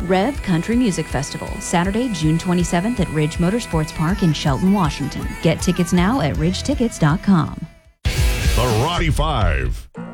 Rev Country Music Festival, Saturday, June 27th at Ridge Motorsports Park in Shelton, Washington. Get tickets now at ridgetickets.com. The Roddy Five.